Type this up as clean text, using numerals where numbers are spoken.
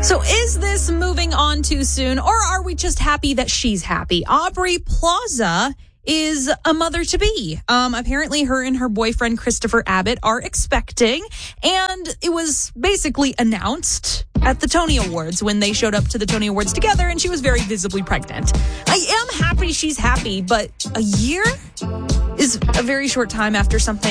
So is this moving on too soon, or are we just happy that she's happy? Aubrey Plaza is a mother-to-be. Apparently her and her boyfriend Christopher Abbott are expecting, and it was basically announced at the Tony Awards when they showed up to the Tony Awards together, and she was very visibly pregnant. I am happy she's happy, but a year is a very short time after something